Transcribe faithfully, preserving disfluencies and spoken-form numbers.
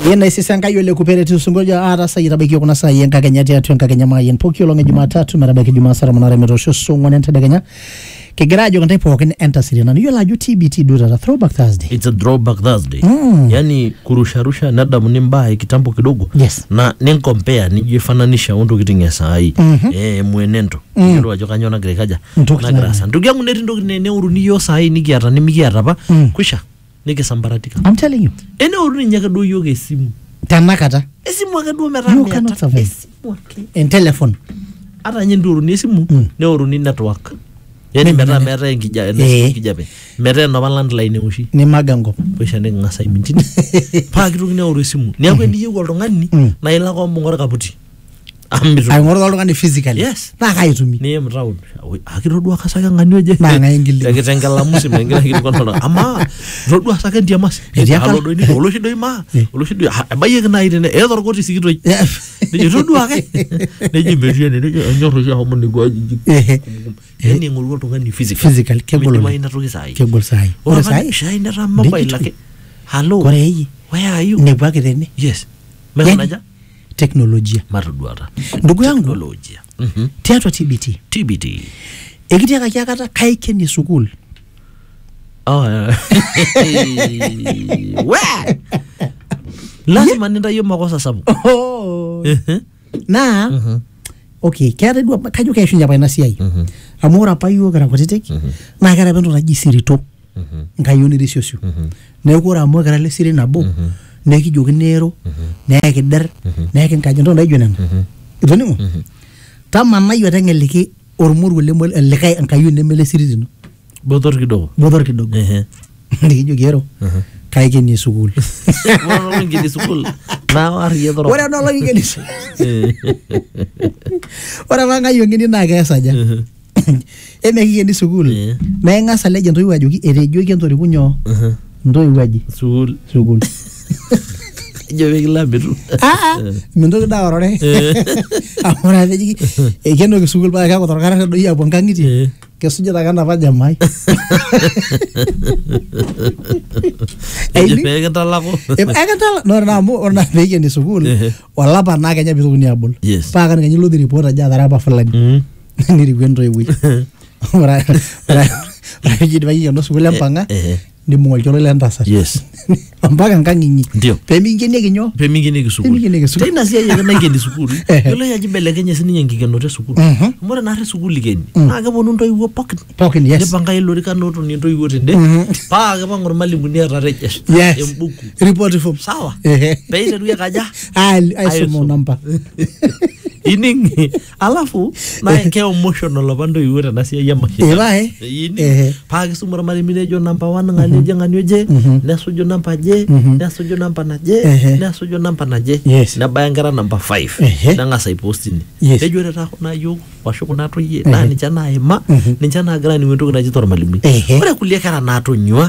Ena isi sanga yole kupere tusungoja ara sayira beki kuna sayi enkakenya tiatu enkakenya mayen poki olonge Jumatatu merabeki Jumasara munare merosho songo nente degenya kegerajo kantai pokin enter sirina yola ju T B T dura throwback Thursday. It's a throwback Thursday. Mm. Yani kurusha rusha nada mnimba kitambo kidogo. Yes. Na ninkompare nijifananisha undu kitinga sahi. Mm-hmm. Eh mwenendo. Mm. Ndio wajoka nyona grekaja. Na grasa. Ndugu yangu neti ndoki nene uruni yo sahi nikiata nimikiata pa. Mm. Kwisha. Nike sambaratika. I'm telling you. Ene uruni nyaka do yoga esimu. Tanakata. Esimu akadu merame. You cannot survive. Esimu ake. In telephone. Ata nyendu uruni esimu. Mm. Ne uruni network. Yani mera mera ngija ngijabe. Mera no landline ushi. Ni magango. Kwisha ngasa imintini. Pa kitu kine uru esimu. Ni akwendi yuko oltungani na ila ko mbongora kaputi. Amiru. Ai ngoro oltungani physically. Yes. Na kaitumi. Ni mraud. Akirudwa kasaka nganyweje. Na ngaingili. Yakitengala musi mengira kitu kono. Ama rodwa saka ndiamasi. Halo ni oloshi doi ma. Oloshi doi baye na ire ne edor ko tisikito. Ni rodwa ke. Ni jimbeje ni nyoro ya homo ni gwaji. Yani ngoro oltungani physical. Physical kebolo. Mai na toki sai. Kebolo sai. Ora sai. Sai na ramma bailake. Hello. Kore yi. Where are you? Ne bwake tene. Yes. Menaja. Teknolojia. Maruduara. Ndugu yangu. Teknolojia. Mhm. Tiatwa T B T. T B T. Ekitia kakiakata kaike ni sukul. Oh. Wa. Lazima nenda yo makosa sabu. Oh. Na. Mhm. Okay, kiata dua kajo kaishu nyapa ina siai. Mhm. Amora payo gara kotetek. Na gara bendo na jisirito. Mhm. Ngayoni risyosu. Mhm. Na ko ra mo gara le siri nabo. Mhm. Neki joginero. Mhm. Neki der. Neki kajo ndo ijo nan. Mhm. Idoni mo. Mhm. Tama na yo tangeliki ormuru le mol lekai ankayo ne mele siri dino. Bodor kidogo. Bodor kidogo. Eh. Neki jogero. Mhm. Kaike ni sukul. Wala ngini sukul. Na wari yedoro. Wala no lagi ngini. Wala manga yo ngini na ga saja. Ene ki ngini sukul. Na nga sa legend ndo wajoki erejo ki ntori kunyo. Ndo waji. Sukul. Sukul. Jewe kila bitu. Ah ah. Ndo da orore. Amora veji e kendo ki sukul ba ka ko torkara do ya bon kangiti. Kesuja takana pa jamai. Eji pega talako. E pega tal no na mo orna pege ni sukul. Wala pa na kenya bitu ni abol. Pa kan kenya lo di report aja dara pa fulani. Ni rikwendo ewi. Ora. Ora ji ba yi no sukul ampanga. Ni mongol cholo le ndasa. Yes. Ampanga nganginyi. Ndio. Pemi ngene kinyo. Pemi ngene ki sukul. Pemi ngene ki sukul. Tena sia ya na ngene sukul. Yolo ya jibele kenya sini nyengi keno te sukul. Mora na re sukul ligeni. Aga bonu ndo iwo pocket. Pocket yes. Ne banga yelo rika noto ni ndo iwo tende. Pa aga bangor malimu ni ara rejes. Embuku. Report form. Sawa. Peile duya kaja. Ai ai sumo namba. Ining alafu na ke emotional bando iwo na sia ya mashi. Eba eh. Ini pa ga sumara malimine jo number one ngani jangan je. Na sujo nampa je. Na sujo nampa na je. Na sujo nampa na je. Na bayangara number five. Na ngasa iposti ni. Ejo reta na yo washo kuna to ye. Na ni jana ema. Ni jana gara ni wendo kuna jitora malimi. Ora kulia kara na to nywa.